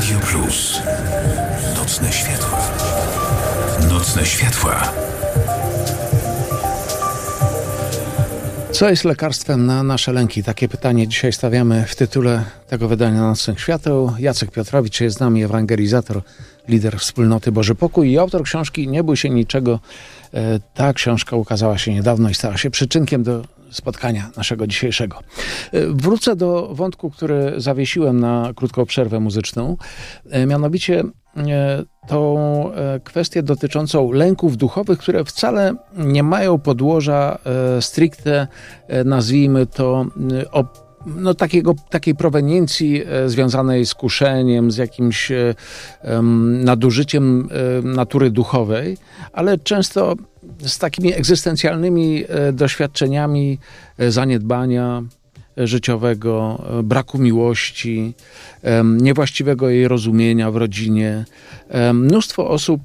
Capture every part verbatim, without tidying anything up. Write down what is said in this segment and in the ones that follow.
Radio Plus. Nocne światła. Nocne światła. Co jest lekarstwem na nasze lęki? Takie pytanie dzisiaj stawiamy w tytule tego wydania Nocnych Świateł. Jacek Piotrowicz jest z nami, ewangelizator, lider wspólnoty Boży Pokój i autor książki Nie bój się niczego. Ta książka ukazała się niedawno i stała się przyczynkiem do spotkania naszego dzisiejszego. Wrócę do wątku, który zawiesiłem na krótką przerwę muzyczną. Mianowicie tą kwestię dotyczącą lęków duchowych, które wcale nie mają podłoża stricte, nazwijmy to, no, takiego, takiej proweniencji związanej z kuszeniem, z jakimś um, nadużyciem um, natury duchowej, ale często z takimi egzystencjalnymi doświadczeniami zaniedbania życiowego, braku miłości, niewłaściwego jej rozumienia w rodzinie. Mnóstwo osób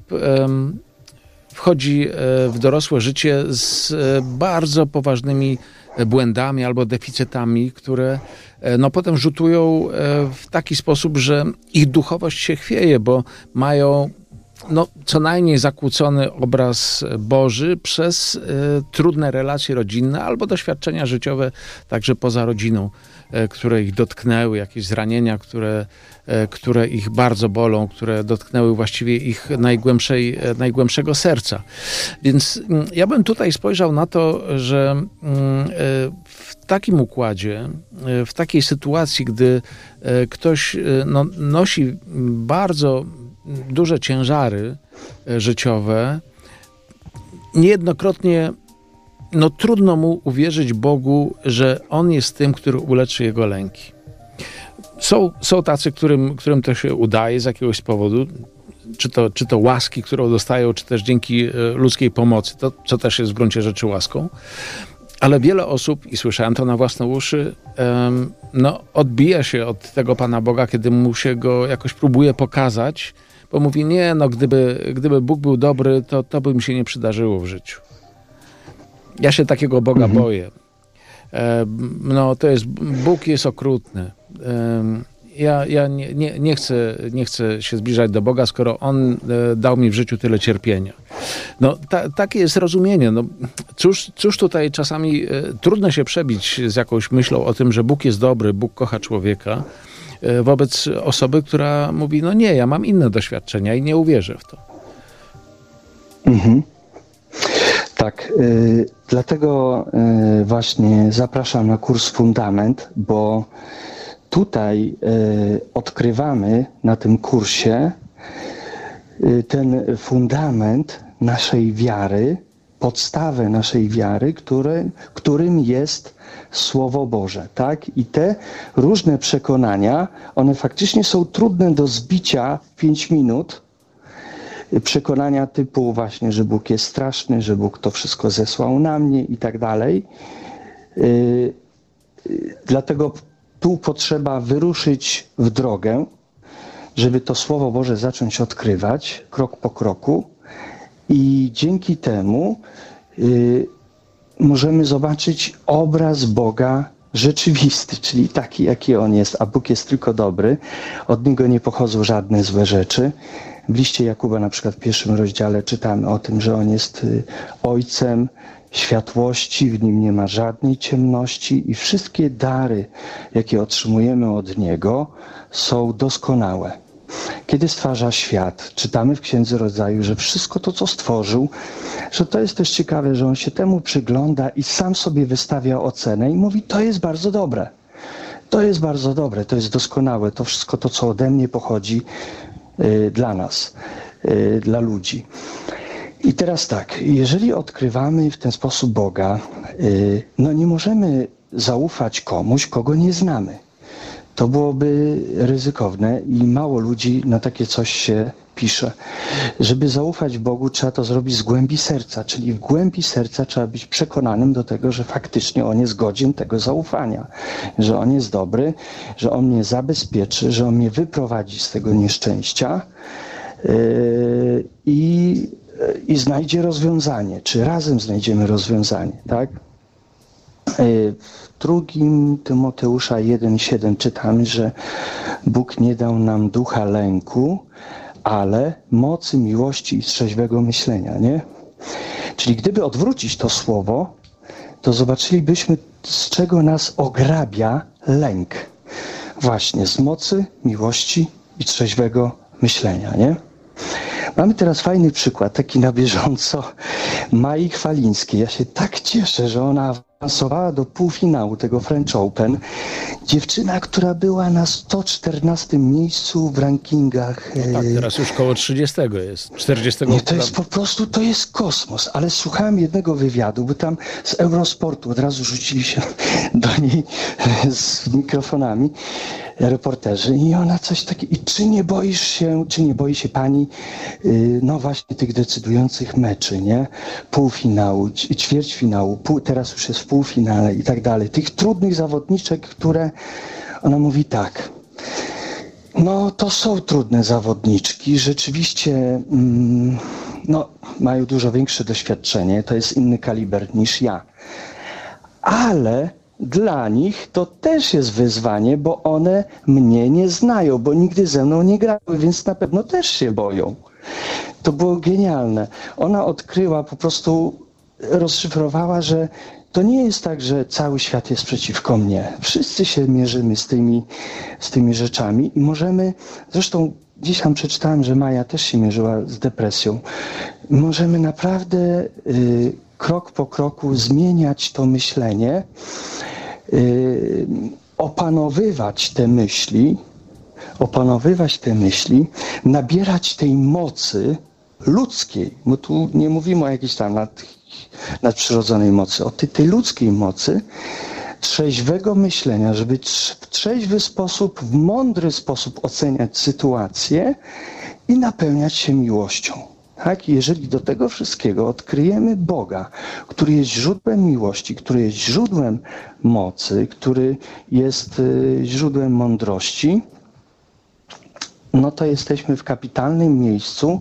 wchodzi w dorosłe życie z bardzo poważnymi błędami albo deficytami, które no, potem rzutują w taki sposób, że ich duchowość się chwieje, bo mają no, co najmniej zakłócony obraz Boży przez y, trudne relacje rodzinne albo doświadczenia życiowe także poza rodziną, y, które ich dotknęły, jakieś zranienia, które, y, które ich bardzo bolą, które dotknęły właściwie ich najgłębszej, y, najgłębszego serca. Więc y, ja bym tutaj spojrzał na to, że y, w takim układzie, y, w takiej sytuacji, gdy y, ktoś y, no, nosi bardzo duże ciężary życiowe, niejednokrotnie no, trudno mu uwierzyć Bogu, że On jest tym, który uleczy jego lęki. Są, są tacy, którym, którym to się udaje z jakiegoś powodu, czy to, czy to łaski, którą dostają, czy też dzięki ludzkiej pomocy, to, co też jest w gruncie rzeczy łaską. Ale wiele osób, i słyszałem to na własne uszy, um, no, odbija się od tego Pana Boga, kiedy mu się go jakoś próbuje pokazać, bo mówi, nie, no gdyby, gdyby Bóg był dobry, to, to by mi się nie przydarzyło w życiu. Ja się takiego Boga mhm. boję. E, no to jest, Bóg jest okrutny. E, ja ja nie, nie, nie, chcę, nie chcę się zbliżać do Boga, skoro On e, dał mi w życiu tyle cierpienia. No ta, takie jest rozumienie. No, cóż, cóż tutaj czasami e, trudno się przebić z jakąś myślą o tym, że Bóg jest dobry, Bóg kocha człowieka, e, wobec osoby, która mówi, no nie, ja mam inne doświadczenia i nie uwierzę w to. Mhm. Tak, y, dlatego y, właśnie zapraszam na kurs Fundament, bo tutaj y, odkrywamy na tym kursie y, ten fundament naszej wiary, podstawę naszej wiary, który, którym jest Słowo Boże, tak? I te różne przekonania, one faktycznie są trudne do zbicia w pięć minut. Przekonania typu właśnie, że Bóg jest straszny, że Bóg to wszystko zesłał na mnie i tak dalej. Yy, dlatego tu potrzeba wyruszyć w drogę, żeby to Słowo Boże zacząć odkrywać krok po kroku i dzięki temu yy, możemy zobaczyć obraz Boga rzeczywisty, czyli taki, jaki On jest, a Bóg jest tylko dobry. Od Niego nie pochodzą żadne złe rzeczy. W liście Jakuba na przykład w pierwszym rozdziale czytamy o tym, że On jest Ojcem światłości, w Nim nie ma żadnej ciemności i wszystkie dary, jakie otrzymujemy od Niego, są doskonałe. Kiedy stwarza świat, czytamy w Księdze Rodzaju, że wszystko to, co stworzył, że to jest też ciekawe, że On się temu przygląda i sam sobie wystawia ocenę i mówi, to jest bardzo dobre. To jest bardzo dobre, to jest doskonałe, to wszystko to, co ode mnie pochodzi, dla nas, dla ludzi. I teraz tak, jeżeli odkrywamy w ten sposób Boga, no nie możemy zaufać komuś, kogo nie znamy. To byłoby ryzykowne i mało ludzi na takie coś się pisze. Żeby zaufać Bogu, trzeba to zrobić z głębi serca, czyli w głębi serca trzeba być przekonanym do tego, że faktycznie On jest godzien tego zaufania, że On jest dobry, że On mnie zabezpieczy, że On mnie wyprowadzi z tego nieszczęścia yy, i, i znajdzie rozwiązanie, czy razem znajdziemy rozwiązanie, tak? W drugim Tymoteusza jeden siedem czytamy, że Bóg nie dał nam ducha lęku, ale mocy, miłości i trzeźwego myślenia, nie? Czyli gdyby odwrócić to słowo, to zobaczylibyśmy, z czego nas ograbia lęk. Właśnie z mocy, miłości i trzeźwego myślenia, nie? Mamy teraz fajny przykład, taki na bieżąco, Mai Chwalińskiej. Ja się tak cieszę, że ona awansowała do półfinału tego French Open. Dziewczyna, która była na sto czternastym miejscu w rankingach. No tak, teraz już koło trzydziestego jest, czterdziestego. Nie, to jest po prostu, to jest kosmos. Ale słuchałem jednego wywiadu, bo tam z Eurosportu od razu rzucili się do niej z mikrofonami reporterzy i ona coś takiego, i czy nie boisz się, czy nie boi się pani, no właśnie tych decydujących meczy, nie? Półfinału, ćwierćfinału, pół, teraz już jest w półfinale i tak dalej. Tych trudnych zawodniczek, które, ona mówi tak, no to są trudne zawodniczki, rzeczywiście mm, no, mają dużo większe doświadczenie, to jest inny kaliber niż ja, ale dla nich to też jest wyzwanie, bo one mnie nie znają, bo nigdy ze mną nie grały, więc na pewno też się boją. To było genialne. Ona odkryła, po prostu rozszyfrowała, że to nie jest tak, że cały świat jest przeciwko mnie. Wszyscy się mierzymy z tymi, z tymi rzeczami i możemy, zresztą gdzieś tam przeczytałem, że Maja też się mierzyła z depresją. Możemy naprawdę y, krok po kroku zmieniać to myślenie, y, opanowywać te myśli, opanowywać te myśli, nabierać tej mocy ludzkiej, bo tu nie mówimy o jakiejś tam nad, nadprzyrodzonej mocy, o tej, tej ludzkiej mocy, trzeźwego myślenia, żeby w trzeźwy sposób, w mądry sposób oceniać sytuację i napełniać się miłością. Tak? Jeżeli do tego wszystkiego odkryjemy Boga, który jest źródłem miłości, który jest źródłem mocy, który jest y, źródłem mądrości, no to jesteśmy w kapitalnym miejscu,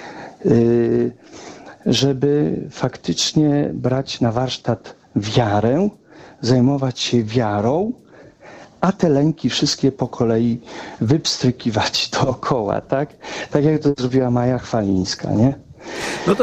y, żeby faktycznie brać na warsztat wiarę, zajmować się wiarą, a te lęki wszystkie po kolei wypstrykiwać dookoła, tak? Tak jak to zrobiła Maja Chwalińska, nie? No to